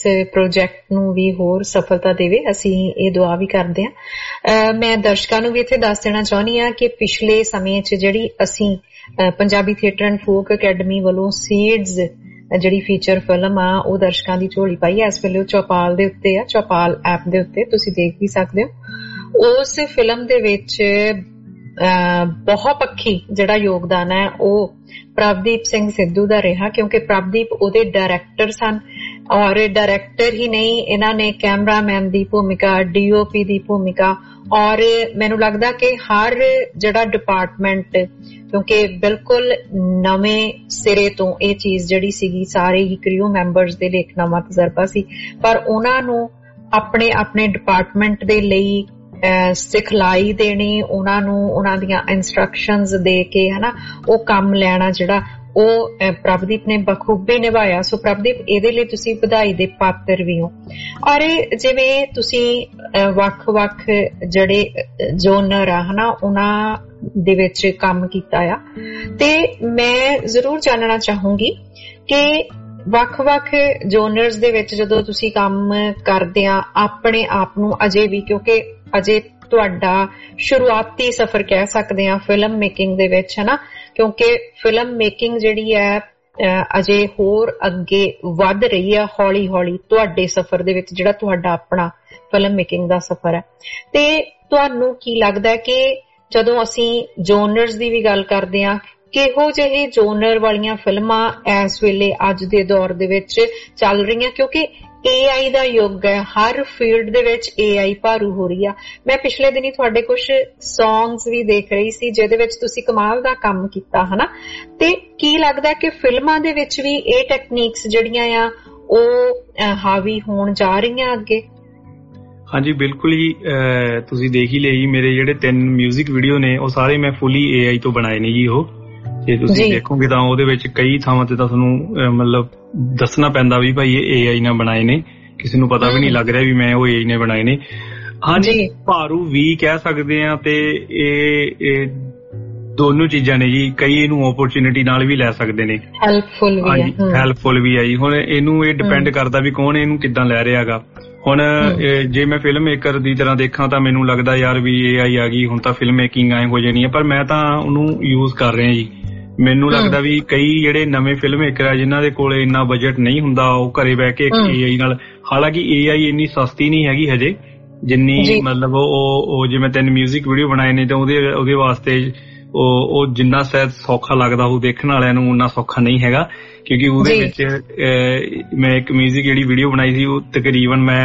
Project ਨੂੰ ਵੀ ਹੋਰ ਸਫਲਤਾ ਦੇਵੇ, ਅਸੀਂ ਇਹ ਦੁਆ ਵੀ ਕਰਦੇ ਹਾਂ। ਮੈਂ ਦਰਸ਼ਕਾਂ ਨੂੰ ਵੀ ਇੱਥੇ ਦੱਸ ਦੇਣਾ ਚਾਹੁੰਦੀ ਹਾਂ ਕਿ ਪਿਛਲੇ ਸਮੇਂ 'ਚ ਜਿਹੜੀ ਅਸੀਂ Punjabi theatre and folk academy ਵੱਲੋਂ ਸੀਡਜ਼ ਜਿਹੜੀ ਫੀਚਰ ਫਿਲਮ ਆ ਉਹ ਦਰਸ਼ਕਾਂ ਦੀ ਝੋਲੀ ਪਾਈ ਹੈ। ਇਸ ਵੇਲੇ ਉਹ ਚੌਪਾਲ ਦੇ ਉੱਤੇ ਆ, ਚੌਪਾਲ ਐਪ ਦੇ ਉੱਤੇ ਤੁਸੀਂ ਦੇਖ ਵੀ ਸਕਦੇ ਹੋ। ਉਸ ਫਿਲਮ ਦੇ ਵਿੱਚ ਬਹੁਪੱਖੀ ਜਿਹੜਾ ਯੋਗਦਾਨ ਹੈ ਉਹ ਪ੍ਰਭਦੀਪ ਸਿੰਘ ਸਿੱਧੂ ਦਾ ਰਿਹਾ, ਕਿਉਂਕਿ ਪ੍ਰਭਦੀਪ ਉਹਦੇ ਡਾਇਰੈਕਟਰ ਸਨ ਔਰ ਡਾਇਰੈਕਟਰ ਹੀ ਨਹੀਂ, ਇਹਨਾਂ ਨੇ ਕੈਮਰਾਮੈਨ ਦੀ ਭੂਮਿਕਾ, DOP ਦੀ ਭੂਮਿਕਾ ਔਰ ਮੈਨੂੰ ਲੱਗਦਾ ਕਿ ਹਰ ਜਿਹੜਾ ਡਿਪਾਰਟਮੈਂਟ, ਕਿਉਂਕਿ ਬਿਲਕੁਲ ਨਵੇਂ ਸਿਰੇ ਤੋਂ ਇਹ ਚੀਜ਼ ਜਿਹੜੀ ਸੀਗੀ, ਸਾਰੇ ਹੀ ਕ੍ਰਿਊ ਮੈਂਬਰਸ ਦੇ ਲਈ ਇੱਕ ਨਵਾਂ ਤਜਰਬਾ ਸੀ, ਪਰ ਉਹਨਾਂ ਨੂੰ ਆਪਣੇ ਆਪਣੇ ਡਿਪਾਰਟਮੈਂਟ ਦੇ ਲਈ ਸਿਖਲਾਈ ਦੇਣੀ, ਉਹਨਾਂ ਨੂੰ ਉਹਨਾਂ ਦੀਆਂ ਇੰਸਟਰਕਸ਼ਨਸ ਦੇ ਕੇ ਹਨਾ ਉਹ ਕੰਮ ਲੈਣਾ ਜਿਹੜਾ ਉਹ ਪ੍ਰਭਦੀਪ ਨੇ ਬਖੂਬੀ ਨਿਭਾਇਆ। ਸੋ ਪ੍ਰਭਦੀਪ, ਇਹਦੇ ਲਈ ਤੁਸੀਂ ਵਧਾਈ ਦੇ ਪਾਤਰ ਵੀ ਹੋ। ਔਰ ਜਿਵੇਂ ਤੁਸੀਂ ਵੱਖ-ਵੱਖ ਜਿਹੜੇ ਜੋਨਰ ਆ ਹਨਾ ਉਹਨਾਂ ਦੇ ਵਿੱਚ ਕੰਮ ਕੀਤਾ ਆ, ਤੇ ਮੈਂ ਜ਼ਰੂਰ ਜਾਣਨਾ ਚਾਹੂੰਗੀ ਕਿ ਵੱਖ-ਵੱਖ ਜੋਨਰਸ ਦੇ ਵਿੱਚ ਜਦੋਂ ਤੁਸੀਂ ਕੰਮ ਕਰਦੇ ਆ ਆਪਣੇ ਆਪ ਨੂੰ, ਅਜੇ ਵੀ ਕਿਉਂਕਿ ਅਜੇ ਤੁਹਾਡਾ ਸ਼ੁਰੂਆਤੀ ਸਫ਼ਰ ਕਹਿ ਸਕਦੇ ਆ ਫਿਲਮ ਮੇਕਿੰਗ ਦੇ ਵਿੱਚ ਹਨਾ, ਕਿਉਂਕਿ ਫਿਲਮ ਮੇਕਿੰਗ ਜਿਹੜੀ ਹੈ ਅਜੇ ਹੋਰ ਅੱਗੇ ਵੱਧ ਰਹੀ ਹੈ ਹੌਲੀ ਹੌਲੀ ਤੁਹਾਡੇ ਸਫ਼ਰ ਦੇ ਵਿੱਚ, ਜਿਹੜਾ ਤੁਹਾਡਾ ਆਪਣਾ ਫਿਲਮ ਮੇਕਿੰਗ ਦਾ ਸਫ਼ਰ ਹੈ। ਤੇ ਤੁਹਾਨੂੰ ਕੀ ਲੱਗਦਾ ਕਿ ਜਦੋਂ ਅਸੀਂ ਜੋਨਰਸ ਦੀ ਵੀ ਗੱਲ ਕਰਦੇ ਹਾਂ, ਕਿਹੋ ਜਿਹੇ ਜੋਨਰ ਵਾਲੀਆਂ ਫਿਲਮਾਂ ਇਸ ਵੇਲੇ ਅੱਜ ਦੇ ਦੌਰ ਦੇ ਵਿੱਚ ਚੱਲ ਰਹੀਆਂ, ਕਿਉਂਕਿ AI ਦਾ ਯੁੱਗ ਹੈ, ਹਰ ਫੀਲਡ ਦੇ ਵਿੱਚ AI ਭਾਰੂ ਹੋ ਰਹੀ ਆ। ਮੈਂ ਪਿਛਲੇ ਦਿਨੀ ਤੁਹਾਡੇ ਕੁਝ ਸੌਂਗਸ ਵੀ ਦੇਖ ਰਹੀ ਸੀ ਜਿਹਦੇ ਵਿੱਚ ਤੁਸੀਂ ਕਮਾਲ ਦਾ ਕੰਮ ਕੀਤਾ ਹਨਾ, ਤੇ ਕੀ ਲੱਗਦਾ ਕਿ ਫਿਲਮਾਂ ਦੇ ਵਿੱਚ ਵੀ ਇਹ ਟੈਕਨੀਕਸ ਜਿਹੜੀਆਂ ਆ ਉਹ ਹਾਵੀ ਹੋਣ ਜਾ ਰਹੀਆਂ ਅੱਗੇ? ਹਾਂਜੀ ਬਿਲਕੁਲ ਹੀ, ਤੁਸੀਂ ਦੇਖ ਹੀ ਲਈ ਮੇਰੇ ਜਿਹੜੇ 3 ਮਿਊਜ਼ਿਕ ਵੀਡੀਓ ਨੇ ਉਹ ਸਾਰੇ ਮੈਂ ਫੁੱਲੀ AI ਤੋਂ ਬਣਾਏ ਨੇ ਜੀ। ਉਹ ਜੇ ਤੁਸੀਂ ਦੇਖੋਗੇ ਤਾਂ ਉਹਦੇ ਵਿੱਚ ਕਈ ਥਾਵਾਂ ਤੇ ਤਾਂ ਤੁਹਾਨੂੰ ਮਤਲਬ ਦੱਸਣਾ ਪੈਂਦਾ ਵੀ ਭਾਈ ਇਹ AI ਨਾਲ ਬਣਾਏ ਨੇ, ਕਿਸੇ ਨੂੰ ਪਤਾ ਵੀ ਨਹੀਂ ਲੱਗ ਰਿਹਾ ਵੀ ਮੈਂ ਉਹ AI ਨੇ ਬਣਾਏ ਨੇ। ਹਾਂਜੀ, ਭਾਰੂ ਵੀ ਕਹਿ ਸਕਦੇ ਆ ਤੇ ਇਹ ਦੋਨੋਂ ਚੀਜ਼ਾਂ ਨੇ ਜੀ। ਕਈ ਇਹਨੂੰ ਓਪਰਚੁਨਿਟੀ ਨਾਲ ਵੀ ਲੈ ਸਕਦੇ ਨੇ, ਹੈਲਪਫੁਲ ਵੀ ਹੈ ਜੀ। ਹੁਣ ਇਹਨੂੰ ਇਹ ਡਿਪੈਂਡ ਕਰਦਾ ਵੀ ਕੌਣ ਇਹਨੂੰ ਕਿੱਦਾਂ ਲੈ ਰਿਹਾ ਗਾ। ਹੁਣ ਜੇ ਮੈਂ ਫਿਲਮ ਮੇਕਰ ਦੀ ਤਰ੍ਹਾਂ ਦੇਖਾਂ ਤਾਂ ਮੈਨੂੰ ਲੱਗਦਾ ਯਾਰ ਵੀ AI ਆ ਗਈ ਹੁਣ ਤਾਂ ਫਿਲਮ ਮੇਕਿੰਗ ਐ ਹੋ ਜਾਣੀ ਹੈ, ਪਰ ਮੈਂ ਤਾਂ ਉਹਨੂੰ ਯੂਜ਼ ਕਰ ਰਿਹਾ ਜੀ। ਮੈਨੂੰ ਲੱਗਦਾ ਵੀ ਕਈ ਜਿਹੜੇ ਨਵੇਂ ਫਿਲਮ ਮੇਕਰ ਆ ਜਿਨ੍ਹਾਂ ਦੇ ਕੋਲ ਇੰਨਾ ਬਜਟ ਨਹੀਂ ਹੁੰਦਾ, ਉਹ ਘਰੇ ਬਹਿ ਕੇ AI ਨਾਲ, ਹਾਲਾਂਕਿ AI ਇੰਨੀ ਸਸਤੀ ਨਹੀਂ ਹੈਗੀ ਹਜੇ ਜਿੰਨੀ ਮਤਲਬ ਉਹ ਜਿਵੇਂ 3 ਮਿਊਜ਼ਿਕ ਵੀਡੀਓ ਬਣਾਏ ਨੇ ਤਾਂ ਉਹਦੇ ਵਾਸਤੇ ਉਹ ਜਿੰਨਾ ਸ਼ਾਇਦ ਸੌਖਾ ਲੱਗਦਾ ਉਹ ਦੇਖਣ ਵਾਲਿਆਂ ਨੂੰ ਉਨਾ ਸੌਖਾ ਨਹੀਂ ਹੈਗਾ, ਕਿਉਂਕਿ ਉਹਦੇ ਵਿੱਚ ਮੈਂ ਇੱਕ ਮਿਊਜ਼ਿਕ ਜਿਹੜੀ ਵੀਡੀਓ ਬਣਾਈ ਸੀ ਉਹ ਤਕਰੀਬਨ ਮੈਂ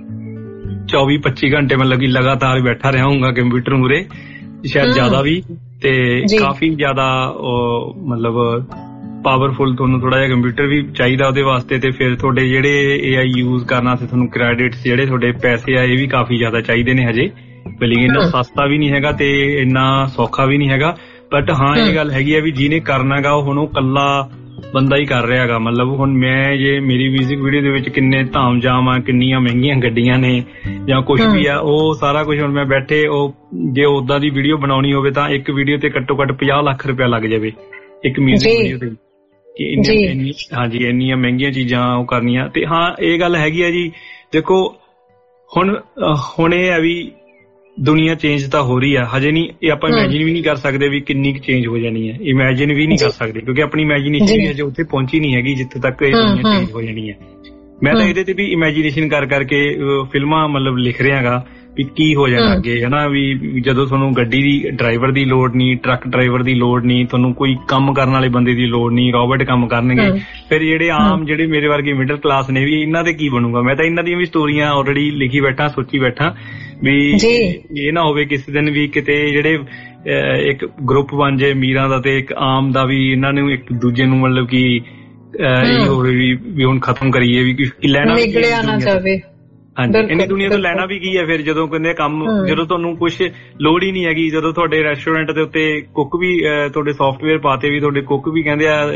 24-25 ਘੰਟੇ ਮਤਲਬ ਕਿ ਲਗਾਤਾਰ ਬੈਠਾ ਰਿਹਾ ਹੋਊਗਾ ਕੰਪਿਊਟਰ ਮੂਹਰੇ, ਸ਼ਾਇਦ ਜ਼ਿਆਦਾ ਵੀ, ਤੇ ਕਾਫੀ ਜ਼ਿਆਦਾ ਮਤਲਬ ਪਾਵਰਫੁਲ ਤੁਹਾਨੂੰ ਥੋੜਾ ਜਿਹਾ ਕੰਪਿਊਟਰ ਵੀ ਚਾਹੀਦਾ ਉਹਦੇ ਵਾਸਤੇ, ਤੇ ਫਿਰ ਤੁਹਾਡੇ ਜਿਹੜੇ AI ਯੂਜ਼ ਕਰਨਾ ਤੇ ਤੁਹਾਨੂੰ ਕ੍ਰੈਡਿਟਸ ਜਿਹੜੇ ਤੁਹਾਡੇ ਪੈਸੇ ਆ ਇਹ ਵੀ ਕਾਫੀ ਜ਼ਿਆਦਾ ਚਾਹੀਦੇ ਨੇ ਹਜੇ। ਬਿਲਿੰਗ ਇੰਨਾ ਸਸਤਾ ਵੀ ਨਹੀਂ ਹੈਗਾ ਤੇ ਇੰਨਾ ਸੌਖਾ ਵੀ ਨਹੀਂ ਹੈਗਾ, ਬਟ ਹਾਂ ਇਹ ਗੱਲ ਹੈਗੀ ਆ ਵੀ ਜਿਹਨੇ ਕਰਨਾ ਗਾ ਹੁਣ ਉਹ ਇਕੱਲਾ ਬੰਦਾ ਹੀ ਕਰ ਰਿਹਾ ਹੈਗਾ। ਮਤਲਬ ਹੁਣ ਮੈਂ ਜੇ ਮੇਰੀ ਮਿਊਜ਼ਿਕ ਵੀਡੀਓ ਦੇ ਵਿੱਚ ਕਿੰਨੇ ਧਾਮ ਜਾਮ ਆ, ਕਿੰਨੀਆਂ ਮਹਿੰਗੀਆਂ ਗੱਡੀਆਂ ਨੇ ਜਾਂ ਕੁਛ ਵੀ ਆ, ਉਹ ਸਾਰਾ ਕੁਛ ਹੁਣ ਮੈਂ ਬੈਠੇ ਉਹ ਜੇ ਓਦਾਂ ਦੀ ਵੀਡੀਓ ਬਣਾਉਣੀ ਹੋਵੇ ਤਾਂ ਇੱਕ ਵੀਡੀਓ ਤੇ ਘੱਟੋ ਘੱਟ 50 ਲੱਖ ਰੁਪਇਆ ਲੱਗ ਜਾਵੇ ਇੱਕ ਮਿਊਜ਼ਿਕ ਵੀਡੀਓ ਤੇ। ਹਾਂਜੀ ਇੰਨੀਆਂ ਮਹਿੰਗੀਆਂ ਚੀਜ਼ਾਂ ਉਹ ਕਰਨੀਆਂ। ਤੇ ਹਾਂ ਇਹ ਗੱਲ ਹੈਗੀ ਆ ਜੀ, ਦੇਖੋ ਹੁਣ ਇਹ ਹੈ ਵੀ ਦੁਨੀਆ ਚੇਂਜ ਤਾਂ ਹੋ ਰਹੀ ਆ, ਹਜੇ ਨਹੀਂ ਇਹ ਆਪਾਂ ਇਮੈਜਿਨ ਵੀ ਨਹੀਂ ਕਰ ਸਕਦੇ ਵੀ ਕਿੰਨੀ ਕੁ ਚੇਂਜ ਹੋ ਜਾਣੀ ਹੈ, ਇਮੈਜਿਨ ਵੀ ਨਹੀਂ ਕਰ ਸਕਦੇ ਕਿਉਂਕਿ ਆਪਣੀ ਇਮੈਜਿਨੇਸ਼ਨ ਵੀ ਹਜੇ ਉੱਥੇ ਪਹੁੰਚੀ ਨਹੀਂ ਹੈਗੀ ਜਿੱਥੇ ਤੱਕ ਇਹ ਦੁਨੀਆ ਚੇਂਜ ਹੋ ਜਾਣੀ ਹੈ। ਮੈਂ ਤਾਂ ਇਹਦੇ ਤੇ ਵੀ ਇਮੈਜਿਨੇਸ਼ਨ ਕਰਕੇ ਫਿਲਮਾਂ ਮਤਲਬ ਲਿਖ ਰਿਹਾ ਗਾ ਵੀ ਕੀ ਹੋ ਜਾਣਾ ਅੱਗੇ ਹਨਾ, ਵੀ ਜਦੋਂ ਤੁਹਾਨੂੰ ਗੱਡੀ ਦੀ ਡਰਾਈਵਰ ਦੀ ਲੋੜ ਨਹੀਂ, ਟਰੱਕ ਡਰਾਈਵਰ ਦੀ ਲੋੜ ਨਹੀਂ, ਤੁਹਾਨੂੰ ਕੋਈ ਕੰਮ ਕਰਨ ਵਾਲੇ ਬੰਦੇ ਦੀ ਲੋੜ ਨਹੀਂ, ਰੋਬੋਟ ਕੰਮ ਕਰਨਗੇ, ਫਿਰ ਜਿਹੜੇ ਆਮ ਜਿਹੜੇ ਮੇਰੇ ਵਰਗੇ ਮਿਡਲ ਕਲਾਸ ਨੇ ਵੀ ਇਹਨਾਂ ਦੇ ਕੀ ਬਣੂਗਾ। ਮੈਂ ਤਾਂ ਇਹਨਾਂ ਦੀਆਂ ਵੀ ਸਟੋਰੀਆਂ ਆਲਰੇਡੀ ਲਿਖੀ ਬੈਠਾ, ਸੋਚੀ ਬੈਠਾ ਵੀ ਇਹ ਨਾ ਹੋਵੇ ਕਿਸੇ ਦਿਨ ਵੀ ਕਿਤੇ ਜਿਹੜੇ ਇੱਕ ਗਰੁੱਪ ਬਣ ਜਾਏ ਅਮੀਰਾਂ ਦਾ ਤੇ ਇੱਕ ਆਮ ਦਾ, ਵੀ ਇਹਨਾਂ ਨੂੰ ਇੱਕ ਦੂਜੇ ਨੂੰ ਮਤਲਬ ਕਿ ਇਹ ਹੋਵੇ ਵੀ ਹੁਣ ਖਤਮ ਕਰੀਏ ਵੀ ਲੈਣਾ ਨਾ ਜਾਵੇ। ਹਾਂਜੀ ਇੰਨੀ ਦੁਨੀਆ ਤੋਂ ਲੈਣਾ ਵੀ ਕੀ ਹੈ ਫਿਰ ਜਦੋਂ ਕਹਿੰਦੇ ਕੰਮ, ਜਦੋਂ ਤੁਹਾਨੂੰ ਕੁਛ ਲੋੜ ਹੀ ਨਹੀਂ ਹੈਗੀ, ਜਦੋਂ ਤੁਹਾਡੇ ਰੈਸਟੋਰੈਂਟ ਦੇ ਉੱਤੇ ਕੁੱਕ ਵੀ ਤੁਹਾਡੇ ਸੌਫਟਵੇਅਰ ਪਾਤੇ ਵੀ ਤੁਹਾਡੇ ਕੁੱਕ ਵੀ ਕਹਿੰਦੇ ਆ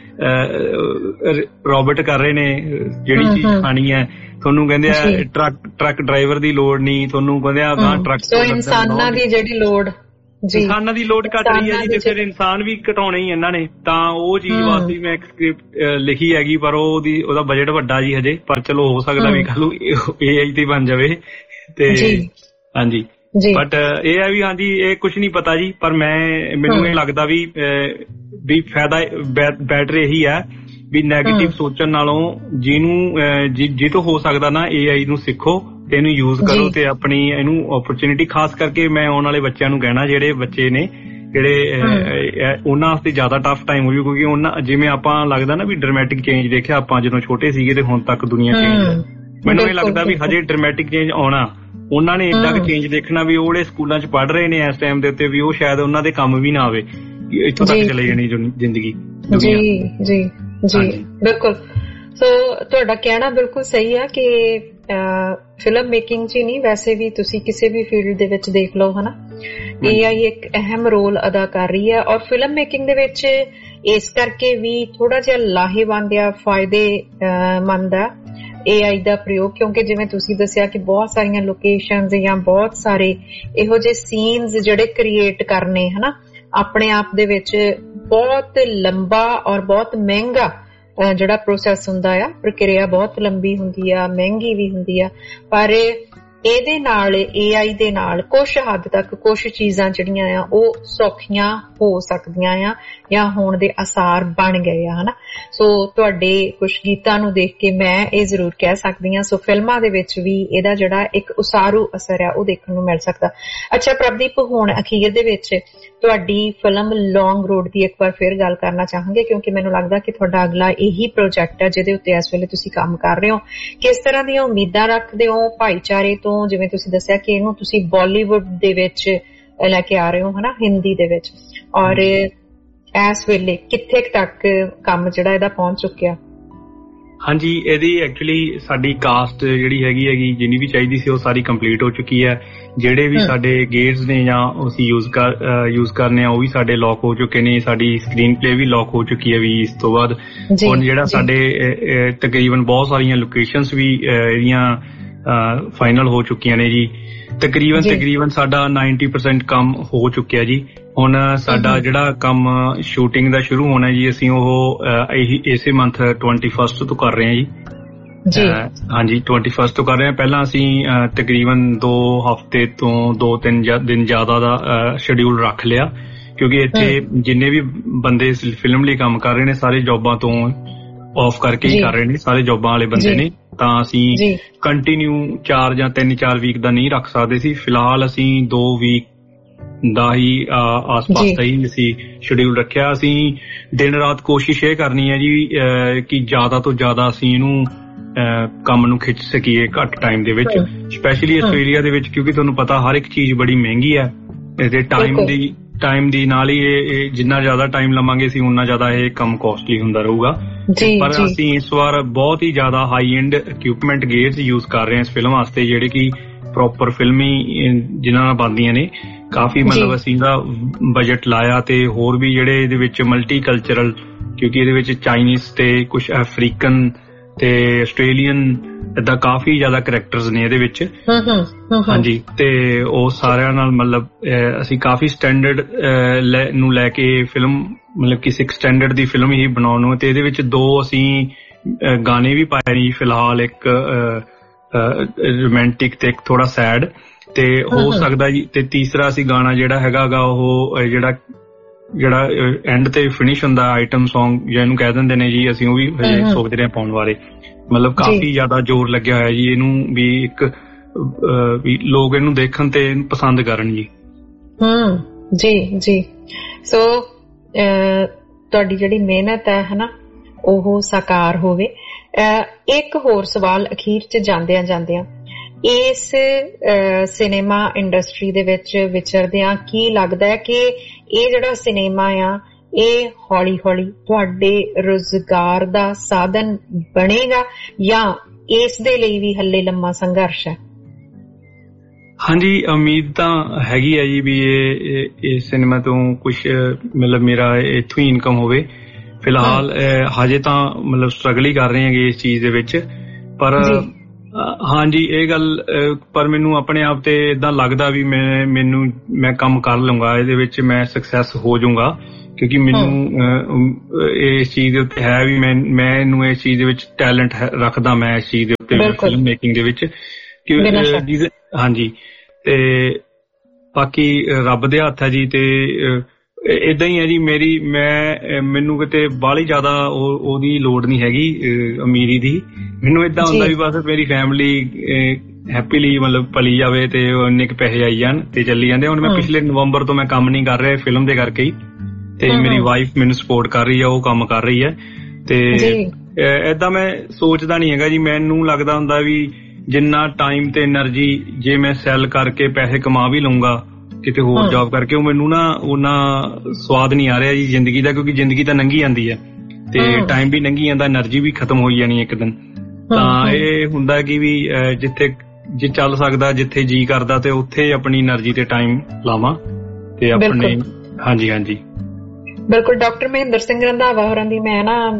ਰੋਬੋਟ ਕਰ ਰਹੇ ਨੇ ਜਿਹੜੀ ਚੀਜ਼ ਖਾਣੀ ਹੈ, ਤੁਹਾਨੂੰ ਕਹਿੰਦੇ ਆ ਟਰੱਕ ਡਰਾਈਵਰ ਦੀ ਲੋੜ ਨਹੀਂ, ਤੁਹਾਨੂੰ ਕਹਿੰਦੇ ਆ ਟਰੱਕ ਇਨਸਾਨਾਂ ਦੀ ਜਿਹੜੀ ਲੋੜ ਇਨਸਾਨਾਂ ਦੀ ਲੋੜ ਘੱਟ ਰਹੀ ਹੈ ਜੀ, ਤੇ ਫਿਰ ਇਨਸਾਨ ਵੀ ਘਟਾਉਣੇ ਹੀ ਇਹਨਾਂ ਨੇ। ਤਾਂ ਉਹ ਚੀਜ਼ ਵਾਸਤੇ ਮੈਂ ਇੱਕ ਸਕ੍ਰਿਪਟ ਲਿਖੀ ਹੈਗੀ, ਪਰ ਉਹਦਾ ਬਜਟ ਵੱਡਾ ਜੀ ਹਜੇ, ਪਰ ਚਲੋ ਹੋ ਸਕਦਾ ਵੀ ਕੱਲ ਨੂੰ AI ਤੇ ਬਣ ਜਾਵੇ। ਤੇ ਹਾਂਜੀ, ਬਟ ਇਹ ਹੈ ਵੀ ਹਾਂਜੀ ਇਹ ਕੁਛ ਨੀ ਪਤਾ ਜੀ, ਪਰ ਮੈਨੂੰ ਇਹ ਲੱਗਦਾ ਵੀ ਫਾਇਦਾ ਬੈਟਰ ਇਹੀ ਹੈ ਵੀ ਨੈਗੇਟਿਵ ਸੋਚਣ ਨਾਲੋਂ ਜਿਹਨੂੰ ਤੋਂ ਹੋ ਸਕਦਾ ਨਾ AI ਨੂੰ ਸਿੱਖੋ ਤੇ ਇਹਨੂੰ ਯੂਜ਼ ਕਰੋ ਤੇ ਆਪਣੀ ਇਹਨੂੰ ਓਪਰਚੁਨਿਟੀ, ਖਾਸ ਕਰਕੇ ਮੈਂ ਆਉਣ ਵਾਲੇ ਬੱਚਿਆਂ ਨੂੰ ਕਹਿਣਾ ਜਿਹੜੇ ਬੱਚੇ ਨੇ ਜਿਹੜੇ ਉਹਨਾਂ ਵਾਸਤੇ ਜ਼ਿਆਦਾ ਟਫ ਟਾਈਮ ਹੋ ਜੂ, ਕਿਉਂਕਿ ਉਹਨਾਂ ਜਿਵੇਂ ਆਪਾਂ ਲੱਗਦਾ ਨਾ ਵੀ ਡਰਾਮੈਟਿਕ ਚੇਂਜ ਦੇਖਿਆ ਆਪਾਂ ਜਦੋਂ ਛੋਟੇ ਸੀਗੇ ਤੇ ਹੁਣ ਤੱਕ ਦੁਨੀਆ ਚੇਂਜ, ਮੈਨੂੰ ਇਹ ਲੱਗਦਾ ਵੀ ਹਜੇ ਡਰਾਮੈਟਿਕ ਚੇਂਜ ਆਉਣਾ, ਉਹਨਾਂ ਨੇ ਏਡਾ ਕੁ ਚੇਂਜ ਦੇਖਣਾ ਵੀ ਉਹ ਜਿਹੜੇ ਸਕੂਲਾਂ ਚ ਪੜ੍ਹ ਰਹੇ ਨੇ ਇਸ ਟਾਈਮ ਦੇ ਉੱਤੇ ਵੀ ਉਹ ਸ਼ਾਇਦ ਉਹਨਾਂ ਦੇ ਕੰਮ ਵੀ ਨਾ ਆਵੇ, ਇੱਥੋਂ ਤੱਕ ਚਲੇ ਜਾਣੀ ਜ਼ਿੰਦਗੀ। ਜੀ ਜੀ ਜੀ ਬਿਲਕੁਲ। ਸੋ ਤੁਹਾਡਾ ਕਹਿਣਾ ਬਿਲਕੁਲ ਸਹੀ ਹੈ ਕਿ ਫਿਲਮ ਮੇਕਿੰਗ ਚ ਹੀ ਨਹੀਂ, ਵੈਸੇ ਵੀ ਤੁਸੀਂ ਕਿਸੇ ਵੀ ਫੀਲਡ ਦੇ ਵਿੱਚ ਦੇਖ ਲਓ ਹਨਾ, AI ਇੱਕ ਅਹਿਮ ਰੋਲ ਅਦਾ ਕਰ ਰਹੀ ਹੈ। ਔਰ ਫਿਲਮ ਮੇਕਿੰਗ ਦੇ ਵਿੱਚ ਇਸ ਕਰਕੇ ਵੀ ਥੋੜਾ ਜਿਹਾ ਲਾਹੇਵੰਦ ਆ, ਫਾਇਦੇਮੰਦ ਆ AI ਦਾ ਪ੍ਰਯੋਗ, ਕਿਉਂਕਿ ਜਿਵੇਂ ਤੁਸੀਂ ਦੱਸਿਆ ਕਿ ਬਹੁਤ ਸਾਰੀਆਂ ਲੋਕੇਸ਼ਨਜ਼ ਜਾਂ ਬਹੁਤ ਸਾਰੇ ਇਹੋ ਜਿਹੇ ਸੀਨਜ਼ ਜਿਹੜੇ ਕ੍ਰੀਏਟ ਕਰਨੇ ਹਨਾ, ਆਪਣੇ ਆਪ ਦੇ ਵਿੱਚ ਬਹੁਤ ਲੰਬਾ ਔਰ ਬਹੁਤ ਮਹਿੰਗਾ ਜਿਹੜਾ ਪ੍ਰੋਸੈਸ ਹੁੰਦਾ ਆ, ਪ੍ਰਕਿਰਿਆ ਬਹੁਤ ਲੰਬੀ ਹੁੰਦੀ ਆ, ਮਹਿੰਗੀ ਵੀ ਹੁੰਦੀ ਆ। ਪਰ ਇਹਦੇ ਨਾਲ AI ਦੇ ਨਾਲ ਕੁਛ ਹੱਦ ਤੱਕ ਕੁਛ ਚੀਜ਼ਾਂ ਜਿਹੜੀਆਂ ਆ ਉਹ ਸੌਖੀਆਂ ਹੋ ਸਕਦੀਆਂ ਆ ਜਾਂ ਹੋਣ ਦੇ ਆਸਾਰ ਬਣ ਗਏ ਆ ਹਨਾ। ਸੋ ਤੁਹਾਡੇ ਕੁਛ ਗੀਤਾਂ ਨੂੰ ਦੇਖ ਕੇ ਮੈਂ ਇਹ ਜ਼ਰੂਰ ਕਹਿ ਸਕਦੀ ਹਾਂ, ਸੋ ਫਿਲਮਾਂ ਦੇ ਵਿੱਚ ਵੀ ਇਹਦਾ ਜਿਹੜਾ ਇੱਕ ਉਸਾਰੂ ਅਸਰ ਆ ਉਹ ਦੇਖਣ ਨੂੰ ਮਿਲ ਸਕਦਾ। ਅੱਛਾ ਪ੍ਰਭਦੀਪ, ਹੁਣ ਅਖੀਰ ਦੇ ਵਿੱਚ ਤੁਹਾਡੀ ਫਿਲਮ ਲੌਂਗ ਰੋਡ ਦੀ ਇੱਕ ਵਾਰ ਫਿਰ ਗੱਲ ਕਰਨਾ ਚਾਹਾਂਗੇ, ਕਿਉਂਕਿ ਮੈਨੂੰ ਲੱਗਦਾ ਕਿ ਤੁਹਾਡਾ ਅਗਲਾ ਇਹੀ ਪ੍ਰੋਜੈਕਟ ਹੈ ਜਿਹਦੇ ਉੱਤੇ ਇਸ ਵੇਲੇ ਤੁਸੀਂ ਕੰਮ ਕਰ ਰਹੇ ਹੋ। ਕਿਸ ਤਰ੍ਹਾਂ ਦੀਆਂ ਉਮੀਦਾਂ ਰੱਖਦੇ ਹੋ ਭਾਈਚਾਰੇ ਤੋਂ? ਜਿਵੇਂ ਤੁਸੀਂ ਦੱਸਿਆ ਕਿ ਇਹਨੂੰ ਤੁਸੀਂ ਬਾਲੀਵੁੱਡ ਦੇ ਵਿੱਚ ਲੈ ਕੇ ਆ ਰਹੇ ਹੋ ਹਨਾ, ਹਿੰਦੀ ਦੇ ਵਿੱਚ, ਔਰ ਇਸ ਵੇਲੇ ਕਿੱਥੇ ਤੱਕ ਕੰਮ ਜਿਹੜਾ ਇਹਦਾ ਪਹੁੰਚ ਚੁੱਕਿਆ? ਹਾਂਜੀ, ਇਹਦੀ ਐਕਚੁਅਲੀ ਸਾਡੀ ਕਾਸਟ ਜਿਹੜੀ ਹੈਗੀ ਜਿੰਨੀ ਵੀ ਚਾਹੀਦੀ ਸੀ ਉਹ ਸਾਰੀ ਕੰਪਲੀਟ ਹੋ ਚੁੱਕੀ ਹੈ। ਜਿਹੜੇ ਵੀ ਸਾਡੇ ਗੇਟਸ ਨੇ ਜਾਂ ਅਸੀਂ ਯੂਜ਼ ਕਰਨੇ ਆ ਉਹ ਵੀ ਸਾਡੇ ਲੌਕ ਹੋ ਚੁੱਕੇ ਨੇ। ਸਾਡੀ ਸਕਰੀਨ ਪਲੇ ਵੀ ਲੌਕ ਹੋ ਚੁੱਕੀ ਹੈ ਵੀ ਇਸ ਤੋਂ ਬਾਅਦ। ਹੁਣ ਜਿਹੜਾ ਸਾਡੇ ਤਕਰੀਬਨ ਬਹੁਤ ਸਾਰੀਆਂ ਲੋਕੇਸ਼ਨਸ ਵੀ ਇਹਦੀਆਂ ਫਾਈਨਲ ਹੋ ਚੁੱਕੀਆਂ ਨੇ ਜੀ। ਤਕਰੀਬਨ ਸਾਡਾ 90% ਕੰਮ ਹੋ ਚੁੱਕਿਆ ਜੀ। ਹੁਣ ਸਾਡਾ ਜਿਹੜਾ ਕੰਮ ਸ਼ੂਟਿੰਗ ਦਾ ਸ਼ੁਰੂ ਹੋਣਾ ਜੀ, ਅਸੀਂ ਉਹ ਇਸੇ ਮੰਥ 21 ਤੋਂ ਕਰ ਰਹੇ ਹਾਂ ਜੀ। ਹਾਂਜੀ 21 ਤੋਂ ਕਰ ਰਹੇ ਹਾਂ। ਪਹਿਲਾਂ ਅਸੀਂ ਤਕਰੀਬਨ 2 ਹਫ਼ਤੇ ਤੋਂ 2-3 ਦਿਨ ਜ਼ਿਆਦਾ ਦਾ ਸ਼ਡਿਊਲ ਰੱਖ ਲਿਆ, ਕਿਉਂਕਿ ਇੱਥੇ ਜਿੰਨੇ ਵੀ ਬੰਦੇ ਫਿਲਮ ਲਈ ਕੰਮ ਕਰ ਰਹੇ ਨੇ ਸਾਰੇ ਜੌਬਾਂ ਤੋਂ ਆਫ ਕਰਕੇ ਹੀ ਕਰ ਰਹੇ ਨੇ, ਸਾਰੇ ਜੌਬਾਂ ਵਾਲੇ ਬੰਦੇ ਨੇ। ਤਾਂ ਅਸੀਂ ਕੰਟੀਨਿਊ 4 ਜਾਂ 3-4 ਵੀਕ ਦਾ ਨਹੀਂ ਰੱਖ ਸਕਦੇ ਸੀ। ਫਿਲਹਾਲ ਅਸੀਂ 2 ਵੀਕ ਦਾ ਹੀ ਆਸ-ਪਾਸ ਦਾ ਹੀ ਅਸੀਂ ਸ਼ਡਿਊਲ ਰੱਖਿਆ। ਅਸੀਂ ਦਿਨ ਰਾਤ ਕੋਸ਼ਿਸ਼ ਇਹ ਕਰਨੀ ਹੈ ਜੀ ਕਿ ਜ਼ਿਆਦਾ ਤੋਂ ਜ਼ਿਆਦਾ ਅਸੀਂ ਇਹਨੂੰ ਕੰਮ ਨੂੰ ਖਿੱਚ ਸਕੀਏ ਘੱਟ ਟਾਈਮ ਦੇ ਵਿੱਚ, ਸਪੈਸ਼ਲੀ ਆਸਟ੍ਰੇਲੀਆ ਦੇ ਵਿੱਚ, ਕਿਉਂਕਿ ਤੁਹਾਨੂੰ ਪਤਾ ਹਰ ਇੱਕ ਚੀਜ਼ ਬੜੀ ਮਹਿੰਗੀ ਹੈ। ਇਹਦੇ ਟਾਈਮ ਦੀ ਨਾਲ ਹੀ ਇਹ ਜਿੰਨਾ ਜ਼ਿਆਦਾ ਟਾਈਮ ਲਵਾਂਗੇ ਅਸੀਂ ਉਨਾ ਜ਼ਿਆਦਾ ਇਹ ਕੰਮ ਕੋਸਟਲੀ ਹੁੰਦਾ ਰਹੂਗਾ। ਪਰ ਅਸੀਂ ਇਸ ਵਾਰ ਬਹੁਤ ਹੀ ਜ਼ਿਆਦਾ high end equipment gears use ਕਰ ਰਹੇ ਹਾਂ ਇਸ ਫਿਲਮ ਵਾਸਤੇ, ਜਿਹੜੇ ਕਿ ਪ੍ਰੋਪਰ ਫਿਲਮੀ ਜਿਨ੍ਹਾਂ ਨਾਲ ਬਣਦੀਆਂ ਨੇ। ਕਾਫੀ ਮਤਲਬ ਅਸੀਂ ਇਹਦਾ ਬਜਟ ਲਾਇਆ, ਤੇ ਹੋਰ ਵੀ ਜਿਹੜੇ ਇਹਦੇ ਵਿੱਚ ਮਲਟੀ ਕਲਚਰਲ, ਕਿਉਂਕਿ ਇਹਦੇ ਵਿੱਚ ਚਾਈਨੀਜ਼ ਤੇ ਕੁਛ ਅਫਰੀਕਨ ਤੇ ਆਸਟ੍ਰੇਲੀਅਨ ਏਦਾਂ ਕਾਫੀ ਜ਼ਿਆਦਾ ਕਰੈਕਟਰਸ ਨੇ ਇਹਦੇ ਵਿੱਚ। ਹਾਂਜੀ, ਤੇ ਉਹ ਸਾਰਿਆਂ ਨਾਲ ਮਤਲਬ ਅਸੀਂ ਕਾਫੀ ਸਟੈਂਡਰਡ ਨੂੰ ਲੈ ਕੇ ਫਿਲਮ, ਮਤਲਬ ਕਿ 6 ਸਟੈਂਡਰਡ ਦੀ ਫਿਲਮ ਹੀ ਬਣਾਉਣ ਨੂੰ। ਤੇ ਇਹਦੇ ਵਿੱਚ 2 ਅਸੀਂ ਗਾਣੇ ਵੀ ਪਾਏ ਨੇ ਫਿਲਹਾਲ, ਇੱਕ ਰੋਮਾਂਟਿਕ ਤੇ ਇੱਕ ਥੋੜਾ ਸੈਡ, ਤੇ ਹੋ ਸਕਦਾ ਜੀ। ਤੇ ਤੀਸਰਾ ਅਸੀਂ ਗਾਣਾ ਜਿਹੜਾ ਹੈਗਾ ਉਹ ਜਿਹੜਾ ਐਂਡ ਤੇ ਫਿਨਿਸ਼ ਹੁੰਦਾ ਆਈਟਮ ਸੌਂਗ ਜਿਹਨੂੰ ਕਹਿ ਦਿੰਦੇ ਨੇ ਜੀ, ਅਸੀਂ ਉਹ ਵੀ ਸੋਚਦੇ ਰਹੇ ਪਾਉਣ ਬਾਰੇ। ਮਤਲਬ ਕਾਫੀ ਜ਼ਿਆਦਾ ਜ਼ੋਰ ਲੱਗਿਆ ਹੋਇਆ ਜੀ ਇਹਨੂੰ ਵੀ, ਇੱਕ ਵੀ ਲੋਕ ਇਹਨੂੰ ਦੇਖਣ ਤੇ ਪਸੰਦ ਕਰਨ ਜੀ। ਜੀ ਸੋ ਤੁਹਾਡੀ ਜਿਹੜੀ ਮਿਹਨਤ ਹੈ ਹਨਾ ਉਹ ਸਾਕਾਰ ਹੋਵੇ। ਇੱਕ ਹੋਰ ਸਵਾਲ ਅਖੀਰ 'ਚ ਜਾਂਦਿਆਂ ਇਸ ਸਿਨੇਮਾ ਇੰਡਸਟਰੀ ਦੇ ਵਿੱਚ ਵਿਚਰਦਿਆਂ ਕੀ ਲੱਗਦਾ ਹੈ ਕਿ ਇਹ ਜਿਹੜਾ ਸਿਨੇਮਾ ਆ ਇਹ ਹੌਲੀ-ਹੌਲੀ ਤੁਹਾਡੇ ਰੁਜ਼ਗਾਰ ਦਾ ਸਾਧਨ ਬਣੇਗਾ ਜਾਂ ਇਸ ਦੇ ਲਈ ਵੀ ਹੱਲੇ ਲੰਮਾ ਸੰਘਰਸ਼ ਹੈ? ਹਾਂਜੀ, ਉਮੀਦ ਤਾਂ ਹੈਗੀ ਹੈ ਜੀ ਵੀ ਇਹ ਸਿਨੇਮਾ ਤੋਂ ਕੁਛ ਮਤਲਬ ਮੇਰਾ ਇੱਥੋਂ ਹੀ ਇਨਕਮ ਹੋਵੇ। ਫਿਲਹਾਲ ਹਜੇ ਤਾਂ ਮਤਲਬ ਸਟਰਗਲ ਹੀ ਕਰ ਰਹੇ ਹੈਗੇ ਇਸ ਚੀਜ਼ ਦੇ ਵਿੱਚ, ਪਰ ਹਾਂਜੀ ਇਹ ਗੱਲ, ਪਰ ਮੈਨੂੰ ਆਪਣੇ ਆਪ ਤੇ ਏਦਾਂ ਲੱਗਦਾ ਵੀ ਮੈਂ ਕੰਮ ਕਰ ਲਵਾਂਗਾ, ਇਹਦੇ ਵਿੱਚ ਮੈਂ ਸਕਸੈਸ ਹੋ ਜਾਊਂਗਾ, ਕਿਉਂਕਿ ਮੈਨੂੰ ਇਸ ਚੀਜ਼ ਦੇ ਉੱਤੇ ਹੈ ਵੀ ਮੈਂ ਇਹਨੂੰ ਇਸ ਚੀਜ਼ ਦੇ ਵਿੱਚ ਟੈਲੈਂਟ ਰੱਖਦਾ, ਮੈਂ ਇਸ ਚੀਜ਼ ਦੇ ਉੱਤੇ ਫਿਲਮ ਮੇਕਿੰਗ ਦੇ ਵਿੱਚ। ਹਾਂਜੀ, ਤੇ ਬਾਕੀ ਰੱਬ ਦੇ ਹੱਥ ਹੈ ਜੀ। ਤੇ ਏਦਾਂ ਹੀ ਹੈ ਜੀ, ਮੈਨੂੰ ਕਿਤੇ ਬਾਹਲੀ ਜ਼ਿਆਦਾ ਉਹਦੀ ਲੋੜ ਨਹੀਂ ਹੈਗੀ ਅਮੀਰੀ ਦੀ। ਮੈਨੂੰ ਏਦਾਂ ਹੁੰਦਾ ਵੀ ਬਸ ਮੇਰੀ ਫੈਮਿਲੀ ਹੈਪੀਲੀ ਮਤਲਬ ਪਲੀ ਜਾਵੇ ਤੇ ਇੰਨੇ ਕੁ ਪੈਸੇ ਆਈ ਜਾਣ ਤੇ ਚੱਲੀ ਜਾਂਦੇ। ਹੁਣ ਮੈਂ ਪਿਛਲੇ ਨਵੰਬਰ ਤੋਂ ਮੈਂ ਕੰਮ ਨਹੀਂ ਕਰ ਰਿਹਾ ਫਿਲਮ ਦੇ ਕਰਕੇ ਹੀ, ਤੇ ਮੇਰੀ ਵਾਈਫ ਮੈਨੂੰ ਸਪੋਰਟ ਕਰ ਰਹੀ ਹੈ, ਉਹ ਕੰਮ ਕਰ ਰਹੀ ਹੈ। ਤੇ ਏਦਾਂ ਮੈਂ ਸੋਚਦਾ ਨੀ ਹੈਗਾ ਜੀ, ਮੈਨੂੰ ਲੱਗਦਾ ਹੁੰਦਾ ਵੀ ਜਿੰਨਾ ਟਾਈਮ ਤੇ ਐਨਰਜੀ ਜੇ ਮੈਂ ਸੈੱਲ ਕਰਕੇ ਪੈਸੇ ਕਮਾ ਵੀ ਲਊਂਗਾ ਕਿਤੇ ਹੋਰ ਜੌਬ ਕਰਕੇ, ਉਹ ਮੈਨੂੰ ਨਾ ਉਹਨਾਂ ਸਵਾਦ ਨਹੀਂ ਆ ਰਿਹਾ ਜੀ ਜ਼ਿੰਦਗੀ ਦਾ, ਕਿਉਂਕਿ ਜ਼ਿੰਦਗੀ ਤਾਂ ਲੰਘੀ ਜਾਂਦੀ ਹੈ ਤੇ ਟਾਈਮ ਵੀ ਲੰਘੀ ਜਾਂਦਾ, ਐਨਰਜੀ ਵੀ ਖਤਮ ਹੋਈ ਜਾਣੀ ਇੱਕ ਦਿਨ। ਤਾਂ ਇਹ ਹੁੰਦਾ ਕਿ ਵੀ ਜੇ ਚੱਲ ਸਕਦਾ, ਜਿੱਥੇ ਜੀ ਕਰਦਾ ਤੇ ਉੱਥੇ ਆਪਣੀ ਐਨਰਜੀ ਤੇ ਟਾਈਮ ਲਾਵਾਂ ਤੇ ਆਪਣੇ। ਹਾਂਜੀ ਹਾਂਜੀ ਬਿਲਕੁਲ। ਡਾਕਟਰ ਮਹਿੰਦਰ ਸਿੰਘ ਰੰਧਾਵਾ ਹੋਰਾਂ ਦੀ ਮੈਂ ਨਾ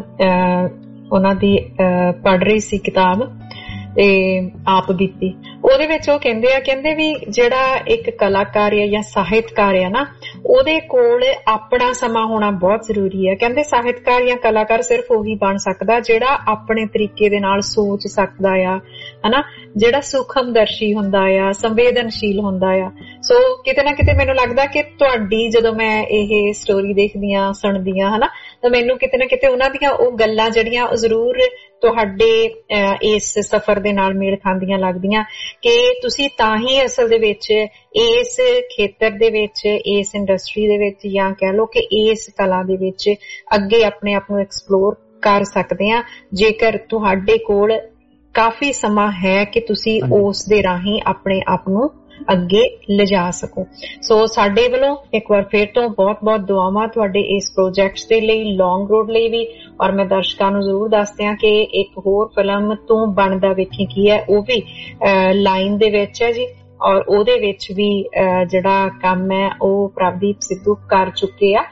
ਉਹਨਾਂ ਦੀ ਪੜ੍ਹ ਰਹੀ ਸੀ ਕਿਤਾਬ ਤੇ ਆਪ ਬੀਤੀ, ਉਹਦੇ ਵਿੱਚ ਉਹ ਕਹਿੰਦੇ ਵੀ ਜਿਹੜਾ ਇੱਕ ਕਲਾਕਾਰ ਹੈ ਜਾਂ ਸਾਹਿਤਕਾਰ ਹੈ ਨਾ, ਉਹਦੇ ਕੋਲ ਆਪਣਾ ਸਮਾਂ ਹੋਣਾ ਬਹੁਤ ਜ਼ਰੂਰੀ ਹੈ। ਕਹਿੰਦੇ ਸਾਹਿਤਕਾਰ ਜਾਂ ਕਲਾਕਾਰ ਸਿਰਫ ਉਹੀ ਬਣ ਸਕਦਾ ਜਿਹੜਾ ਆਪਣੇ ਤਰੀਕੇ ਦੇ ਨਾਲ ਸੋਚ ਸਕਦਾ ਆ, ਹਨਾ, ਜਿਹੜਾ ਸੂਖਮਦਰਸ਼ੀ ਹੁੰਦਾ ਆ, ਸੰਵੇਦਨਸ਼ੀਲ ਹੁੰਦਾ ਆ। ਸੋ ਕਿਤੇ ਨਾ ਕਿਤੇ ਮੈਨੂੰ ਲੱਗਦਾ ਕਿ ਤੁਹਾਡੀ ਜਦੋਂ ਮੈਂ ਇਹ ਸਟੋਰੀ ਦੇਖਦੀ ਹਾਂ, ਸੁਣਦੀ ਹਾਂ, ਹਨਾ, ਤਾਂ ਮੈਨੂੰ ਕਿਤੇ ਨਾ ਕਿਤੇ ਉਹਨਾਂ ਦੀਆਂ ਉਹ ਗੱਲਾਂ ਜਿਹੜੀਆਂ ਉਹ ਜ਼ਰੂਰ ਤੁਹਾਡੇ ਇਸ ਸਫ਼ਰ ਦੇ ਨਾਲ ਮੇਲ ਖਾਂਦੀਆਂ ਲੱਗਦੀਆਂ, ਕਿ ਤੁਸੀਂ ਤਾਂ ਹੀ ਅਸਲ ਦੇ ਵਿੱਚ ਇਸ ਖੇਤਰ ਦੇ ਵਿੱਚ, ਇਸ ਇੰਡਸਟਰੀ ਦੇ ਵਿੱਚ, ਜਾਂ ਕਹਿ ਲਓ ਕਿ ਇਸ ਕਲਾ ਦੇ ਵਿੱਚ ਅੱਗੇ ਆਪਣੇ ਆਪ ਨੂੰ ਐਕਸਪਲੋਰ ਕਰ ਸਕਦੇ ਆ, ਜੇਕਰ ਤੁਹਾਡੇ ਕੋਲ ਕਾਫੀ ਸਮਾਂ ਹੈ ਕਿ ਤੁਸੀਂ ਉਸ ਦੇ ਰਾਹੀਂ ਆਪਣੇ ਆਪ ਨੂੰ ਅੱਗੇ ਲਿਜਾ ਸਕੋ। ਸੋ ਸਾਡੇ ਵੱਲੋਂ ਇੱਕ ਵਾਰ ਫਿਰ ਤੋਂ ਬਹੁਤ ਬਹੁਤ ਦੁਆਵਾਂ ਤੁਹਾਡੇ ਇਸ ਪ੍ਰੋਜੈਕਟਸ ਦੇ ਲਈ, ਲੌਂਗ ਰੋਡ ਲਈ ਵੀ। ਔਰ ਮੈਂ ਦਰਸ਼ਕਾਂ ਨੂੰ ਜ਼ਰੂਰ ਦੱਸਦੇ ਹਾਂ ਕਿ ਇੱਕ ਹੋਰ ਫਿਲਮ ਤੂੰ ਬਣਦਾ ਵੇਖੀ ਕੀ ਹੈ, ਉਹ ਵੀ ਲਾਈਨ ਦੇ ਵਿੱਚ ਹੈ ਜੀ, ਔਰ ਉਹਦੇ ਵਿੱਚ ਵੀ ਜਿਹੜਾ ਕੰਮ ਹੈ ਉਹ ਪ੍ਰਭਦੀਪ ਸਿੱਧੂ ਕਰ ਚੁੱਕੇ ਆ,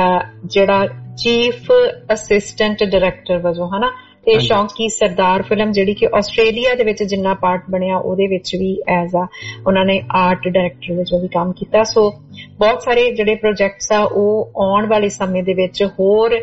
ਜਿਹੜਾ ਚੀਫ ਅਸਿਸਟੈਂਟ ਡਾਇਰੈਕਟਰ ਵਜੋਂ, ਹਨਾ। ਤੇ ਸ਼ੌਂਕੀ ਸਰਦਾਰ ਫਿਲਮ ਜਿਹੜੀ ਕਿ ਆਸਟ੍ਰੇਲੀਆ ਦੇ ਵਿੱਚ ਜਿੰਨਾ ਪਾਰਟ ਬਣਿਆ ਉਹਦੇ ਵਿੱਚ ਵੀ ਐਜ਼ ਆ ਉਹਨਾਂ ਨੇ ਆਰਟ ਡਾਇਰੈਕਟਰ ਵਜੋਂ ਵੀ ਕੰਮ ਕੀਤਾ। ਸੋ ਬਹੁਤ ਸਾਰੇ ਜਿਹੜੇ ਪ੍ਰੋਜੈਕਟਸ ਆ ਉਹ ਆਉਣ ਵਾਲੇ ਸਮੇਂ ਦੇ ਵਿੱਚ ਹੋਰ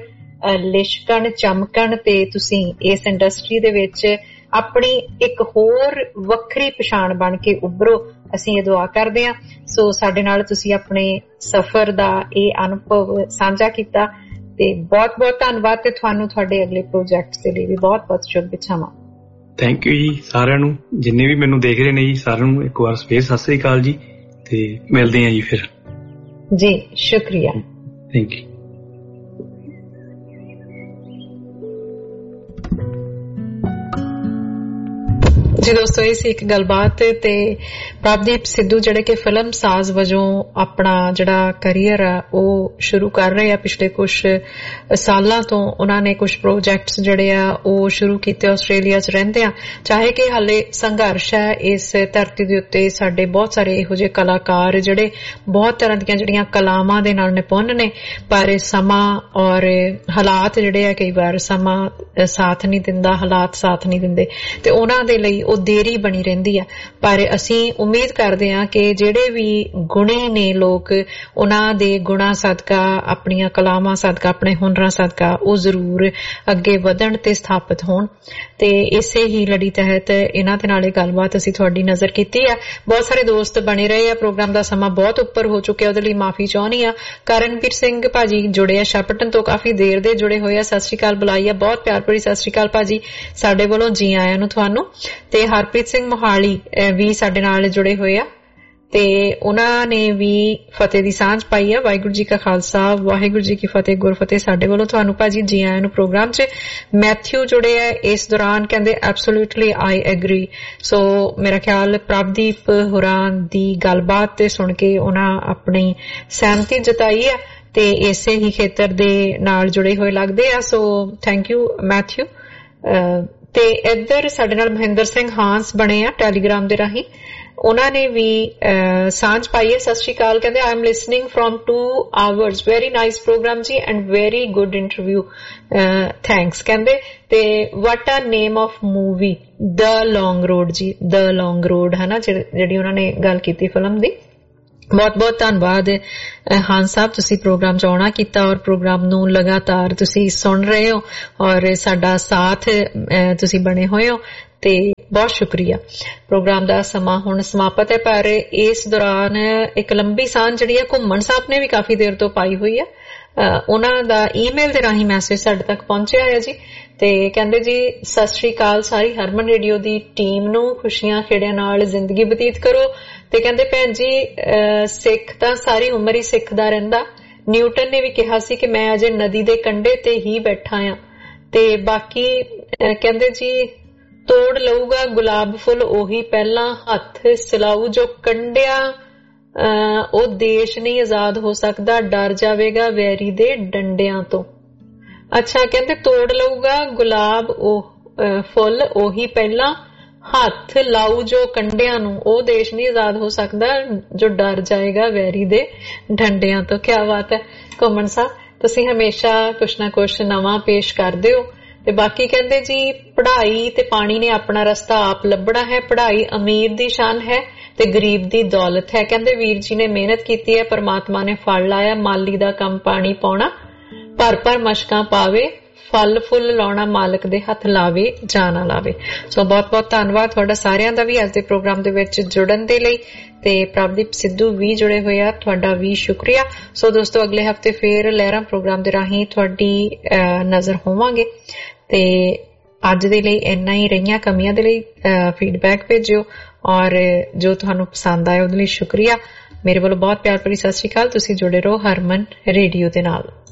ਲਿਸ਼ਕਣ, ਚਮਕਣ ਤੇ ਤੁਸੀਂ ਇਸ ਇੰਡਸਟਰੀ ਦੇ ਵਿੱਚ ਆਪਣੀ ਇੱਕ ਹੋਰ ਵੱਖਰੀ ਪਛਾਣ ਬਣ ਕੇ ਉੱਭਰੋ, ਅਸੀਂ ਇਹ ਦੁਆ ਕਰਦੇ ਹਾਂ। ਸੋ ਸਾਡੇ ਨਾਲ ਤੁਸੀਂ ਆਪਣੇ ਸਫ਼ਰ ਦਾ ਇਹ ਅਨੁਭਵ ਸਾਂਝਾ ਕੀਤਾ ਤੇ ਬਹੁਤ ਬਹੁਤ ਧੰਨਵਾਦ, ਤੇ ਤੁਹਾਨੂੰ ਤੁਹਾਡੇ ਅਗਲੇ ਪ੍ਰੋਜੈਕਟਸ ਦੇ ਲਈ ਵੀ ਬਹੁਤ ਬਹੁਤ ਸ਼ੁਭੇੱਛਾਵਾਂ। ਥੈਂਕ ਯੂ ਜੀ ਸਾਰਿਆਂ ਨੂੰ, ਜਿੰਨੇ ਵੀ ਮੈਨੂੰ ਦੇਖ ਰਹੇ ਨੇ ਜੀ, ਸਾਰਿਆਂ ਨੂੰ ਇੱਕ ਵਾਰ ਫੇਰ ਸਤਿ ਸ੍ਰੀ ਅਕਾਲ ਜੀ, ਤੇ ਮਿਲਦੇ ਹਾਂ ਜੀ ਫਿਰ ਜੀ। ਸ਼ੁਕਰੀਆ, ਥੈਂਕ ਯੂ ਜੀ। ਦੋਸਤੋ ਇਹ ਸੀ ਇੱਕ ਗੱਲਬਾਤ, ਤੇ ਪ੍ਰਭਦੀਪ ਸਿੱਧੂ ਜਿਹੜੇ ਕਿ ਫਿਲਮ ਸਾਜ਼ ਵਜੋਂ ਆਪਣਾ ਜਿਹੜਾ ਕਰੀਅਰ ਆ ਉਹ ਸ਼ੁਰੂ ਕਰ ਰਹੇ ਆ ਪਿਛਲੇ ਕੁਝ ਸਾਲਾਂ ਤੋਂ। ਉਹਨਾਂ ਨੇ ਕੁਝ ਪ੍ਰੋਜੈਕਟਸ ਜਿਹੜੇ ਆ ਉਹ ਸ਼ੁਰੂ ਕੀਤੇ ਆਸਟ੍ਰੇਲੀਆ 'ਚ ਰਹਿੰਦੇ ਆ, ਚਾਹੇ ਕਿ ਹਾਲੇ ਸੰਘਰਸ਼ ਹੈ ਇਸ ਧਰਤੀ ਦੇ ਉੱਤੇ। ਸਾਡੇ ਬਹੁਤ ਸਾਰੇ ਇਹੋ ਜਿਹੇ ਕਲਾਕਾਰ ਜਿਹੜੇ ਬਹੁਤ ਤਰ੍ਹਾਂ ਦੀਆਂ ਜਿਹੜੀਆਂ ਕਲਾਵਾਂ ਦੇ ਨਾਲ ਨਿਪੁੰਨ ਨੇ, ਪਰ ਸਮਾਂ ਔਰ ਹਾਲਾਤ ਜਿਹੜੇ ਆ, ਕਈ ਵਾਰ ਸਮਾਂ ਸਾਥ ਨਹੀਂ ਦਿੰਦਾ, ਹਾਲਾਤ ਸਾਥ ਨਹੀਂ ਦਿੰਦੇ, ਤੇ ਉਹਨਾਂ ਦੇ ਲਈ ਉਹ ਦੇਰੀ ਬਣੀ ਰਹਿੰਦੀ ਆ। ਪਰ ਅਸੀਂ ਉਮੀਦ ਕਰਦੇ ਹਾਂ ਕਿ ਜਿਹੜੇ ਵੀ ਗੁਣੀ ਨੇ ਲੋਕ, ਉਹਨਾਂ ਦੇ ਗੁਣਾਂ ਸਦਕਾ, ਆਪਣੀਆਂ ਕਲਾਵਾਂ ਸਦਕਾ, ਆਪਣੇ ਹੁਨਰਾਂ ਸਦਕਾ ਉਹ ਜ਼ਰੂਰ ਅੱਗੇ ਵਧਣ ਤੇ ਸਥਾਪਿਤ ਹੋਣ। ਤੇ ਇਸੇ ਹੀ ਲੜੀ ਤਹਿਤ ਇਹਨਾਂ ਦੇ ਨਾਲ ਇਹ ਗੱਲਬਾਤ ਅਸੀਂ ਤੁਹਾਡੀ ਨਜ਼ਰ ਕੀਤੀ ਆ। ਬਹੁਤ ਸਾਰੇ ਦੋਸਤ ਬਣੇ ਰਹੇ ਆ, ਪ੍ਰੋਗਰਾਮ ਦਾ ਸਮਾਂ ਬਹੁਤ ਉੱਪਰ ਹੋ ਚੁੱਕਿਆ, ਉਹਦੇ ਲਈ ਮਾਫੀ ਚਾਹੁੰਦੀ ਆ। ਕਰਨਵੀਰ ਸਿੰਘ ਭਾਜੀ ਜੁੜੇ ਆ ਸ਼ਾਪਟਨ ਤੋਂ, ਕਾਫੀ ਦੇਰ ਦੇ ਜੁੜੇ ਹੋਏ ਆ, ਸਤਿ ਸ਼੍ਰੀ ਅਕਾਲ ਬੁਲਾਈ ਆ, ਬਹੁਤ ਪਿਆਰ ਭਰੀ ਸਤਿ ਸ਼੍ਰੀ ਅਕਾਲ ਭਾਜੀ, ਸਾਡੇ ਵੱਲੋਂ ਜੀ ਆਇਆਂ ਨੂੰ ਤੁਹਾਨੂੰ। ਤੇ ਹਰਪ੍ਰੀਤ ਸਿੰਘ ਮੋਹਾਲੀ ਵੀ ਸਾਡੇ ਨਾਲ ਜੁੜੇ ਹੋਏ ਆ, ਤੇ ਉਹਨਾਂ ਨੇ ਵੀ ਫਤਿਹ ਦੀ ਸਾਂਝ ਪਾਈ ਆ। ਵਾਹਿਗੁਰੂ ਜੀ ਕਾ ਖਾਲਸਾ, ਵਾਹਿਗੁਰੂ ਜੀ ਕੀ ਫਤਿਹ, ਗੁਰਫਤਿਹ ਸਾਡੇ ਵੱਲੋਂ ਤੁਹਾਨੂੰ ਭਾਜੀ ਜੀ ਆਇਆਂ ਨੂੰ ਪ੍ਰੋਗਰਾਮ 'ਚ। ਮੈਥਿਊ ਜੁੜੇ ਆ ਇਸ ਦੌਰਾਨ, ਕਹਿੰਦੇ ਐਬਸੋਲੂਟਲੀ ਆਈ ਐਗਰੀ। ਸੋ ਮੇਰਾ ਖਿਆਲ ਪ੍ਰਭਦੀਪ ਹੋਰਾਂ ਦੀ ਗੱਲਬਾਤ ਤੇ ਸੁਣ ਕੇ ਉਹਨਾਂ ਆਪਣੀ ਸਹਿਮਤੀ ਜਤਾਈ ਆ ਤੇ ਇਸੇ ਹੀ ਖੇਤਰ ਦੇ ਨਾਲ ਜੁੜੇ ਹੋਏ ਲੱਗਦੇ ਆ। So thank you Matthew. ਤੇ ਇੱਧਰ ਸਾਡੇ ਨਾਲ ਮਹਿੰਦਰ ਸਿੰਘ ਹਾਂਸ ਬਣੇ ਆ ਟੈਲੀਗ੍ਰਾਮ ਦੇ ਰਾਹੀਂ, ਉਹਨਾਂ ਨੇ ਵੀ ਸਾਂਝ ਪਾਈ ਹੈ। ਸਤਿ ਸ਼੍ਰੀ ਅਕਾਲ, ਕਹਿੰਦੇ I am listening from 2 hours, very nice programme ਜੀ and very good interview, thanks. ਕਹਿੰਦੇ ਤੇ ਵਾਟ ਆ name of movie? The long road ਜੀ, ਦ ਲੌਂਗ ਰੋਡ ਹੈ ਨਾ, ਜਿਹੜੀ ਉਹਨਾਂ ਨੇ ਗੱਲ ਕੀਤੀ ਫਿਲਮ ਦੀ। ਬਹੁਤ ਬਹੁਤ ਧੰਨਵਾਦ ਹਾਂ ਸਾਹਿਬ, ਤੁਸੀਂ ਪ੍ਰੋਗਰਾਮ 'ਚ ਆਉਣਾ ਕੀਤਾ ਔਰ ਪ੍ਰੋਗਰਾਮ ਨੂੰ ਲਗਾਤਾਰ ਤੁਸੀਂ ਸੁਣ ਰਹੇ ਹੋ ਔਰ ਸਾਡਾ ਸਾਥ ਤੁਸੀਂ ਬਣੇ ਹੋਏ ਹੋ ਤੇ ਬਹੁਤ ਸ਼ੁਕਰੀਆ। ਪ੍ਰੋਗਰਾਮ ਦਾ ਸਮਾਂ ਹੁਣ ਸਮਾਪਤ ਹੈ, ਪਰ ਇਸ ਦੌਰਾਨ ਇੱਕ ਲੰਬੀ ਸਾਂਝ ਜਿਹੜੀ ਹੈ ਘੁੰਮਣ ਸਾਹਿਬ ਨੇ ਵੀ ਕਾਫੀ ਦੇਰ ਤੋਂ ਪਾਈ ਹੋਈ ਹੈ। ਉਹਨਾਂ ਦਾ ਈਮੇਲ ਦੇ ਰਾਹੀਂ ਮੈਸੇਜ ਸਾਡੇ ਤੱਕ ਪਹੁੰਚਿਆ ਹੈ ਜੀ, ਤੇ ਕਹਿੰਦੇ ਜੀ ਸਤਿ ਸ਼੍ਰੀ ਅਕਾਲ ਸਾਰੀ ਹਰਮਨ ਰੇਡੀਓ ਦੀ ਟੀਮ ਨੂੰ, ਖੁਸ਼ੀਆਂ ਖੇੜਿਆਂ ਨਾਲ ਜ਼ਿੰਦਗੀ ਬਤੀਤ ਕਰੋ। ਤੇ ਕਹਿੰਦੇ ਭੈਣ ਜੀ ਸਿੱਖ ਤਾਂ ਸਾਰੀ ਉਮਰ ਹੀ ਸਿੱਖਦਾ ਰਹਿੰਦਾ, ਨਿਊਟਨ ਨੇ ਵੀ ਕਿਹਾ ਸੀ ਕਿ ਮੈਂ ਅਜੇ ਨਦੀ ਦੇ ਕੰਢੇ ਤੇ ਹੀ ਬੈਠਾ ਆ। ਤੇ ਬਾਕੀ ਕਹਿੰਦੇ ਜੀ ਤੋੜ ਲਊਗਾ ਗੁਲਾਬ ਫੁੱਲ ਉਹੀ ਪਹਿਲਾਂ ਹੱਥ ਸਿਲਾਊ ਜੋ ਕੰਢਿਆ ਉਹ ਦੇਸ਼ ਨਹੀਂ ਆਜ਼ਾਦ ਹੋ ਸਕਦਾ, ਡਰ ਜਾਵੇਗਾ ਵੈਰੀ ਦੇ ਡੰਡਿਆਂ ਤੋਂ। ਅੱਛਾ, ਕਹਿੰਦੇ ਤੋੜ ਲਊਗਾ ਗੁਲਾਬ ਉਹ ਫੁੱਲ ਉਹੀ ਪਹਿਲਾਂ ਹੱਥ ਲਾਊ ਜੋ ਕੰਢਿਆਂ ਨੂੰ, ਉਹ ਦੇਸ਼ ਨਹੀਂ ਆਜ਼ਾਦ ਹੋ ਸਕਦਾ ਜੋ ਡਰ ਜਾਏਗਾ ਵੈਰੀ ਦੇ ਡੰਡਿਆਂ ਤੋਂ। ਕਿਆ ਬਾਤ ਹੈ ਘੁੰਮਣ ਸਾਹਿਬ, ਤੁਸੀਂ ਹਮੇਸ਼ਾ ਕੁਛ ਨਾ ਕੁਛ ਨਵਾਂ ਪੇਸ਼ ਕਰਦੇ ਹੋ। ਤੇ ਬਾਕੀ ਕਹਿੰਦੇ ਜੀ ਪੜ੍ਹਾਈ ਤੇ ਪਾਣੀ ਨੇ ਆਪਣਾ ਰਸਤਾ ਆਪ ਲੱਭਣਾ ਹੈ, ਪੜ੍ਹਾਈ ਅਮੀਰ ਦੀ ਸ਼ਾਨ ਹੈ ਤੇ ਗਰੀਬ ਦੀ ਦੌਲਤ ਹੈ। ਕਹਿੰਦੇ ਵੀਰ ਜੀ ਨੇ ਮਿਹਨਤ ਕੀਤੀ ਹੈ, ਪਰਮਾਤਮਾ ਨੇ ਫਲ ਲਾਇਆ, ਮਾਲੀ ਦਾ ਕੰਮ ਪਾਣੀ ਪਾਉਣਾ, ਭਰ ਭਰ ਮਸ਼ਕਾਂ ਪਾਵੇ, ਫਲ ਫੁੱਲ ਲਾਉਣਾ ਮਾਲਕ ਦੇ ਹੱਥ ਲਾਵੇ ਜਾਂ ਨਾ ਲਾਵੇ। ਸੋ ਬਹੁਤ ਬਹੁਤ ਧੰਨਵਾਦ ਤੁਹਾਡਾ ਸਾਰਿਆਂ ਦਾ ਵੀ ਅੱਜ ਦੇ ਪ੍ਰੋਗਰਾਮ ਦੇ ਵਿੱਚ ਜੁੜਨ ਦੇ ਲਈ, ਤੇ ਪ੍ਰਭਦੀਪ ਸਿੱਧੂ ਵੀ ਜੁੜੇ ਹੋਏ ਆ, ਤੁਹਾਡਾ ਵੀ ਸ਼ੁਕਰੀਆ। ਸੋ ਦੋਸਤੋ ਅਗਲੇ ਹਫਤੇ ਫੇਰ ਲਹਿਰਾਂ ਪ੍ਰੋਗਰਾਮ ਦੇ ਰਾਹੀਂ ਤੁਹਾਡੀ ਨਜ਼ਰ ਹੋਵਾਂਗੇ, ਤੇ ਅੱਜ ਦੇ ਲਈ ਇੰਨਾ ਹੀ। ਰਹੀਆਂ ਕਮੀਆਂ ਦੇ ਲਈ ਫੀਡਬੈਕ ਭੇਜਿਓ ਔਰ ਜੋ ਤੁਹਾਨੂੰ ਪਸੰਦ ਆਇਆ ਉਹਦੇ ਲਈ ਸ਼ੁਕਰੀਆ। ਮੇਰੇ ਵੱਲੋਂ ਬਹੁਤ ਪਿਆਰ ਭਰੀ ਸਤਿ ਸ਼੍ਰੀ ਅਕਾਲ। ਤੁਸੀਂ ਜੁੜੇ ਰਹੋ ਹਰਮਨ ਰੇਡੀਓ ਦੇ ਨਾਲ।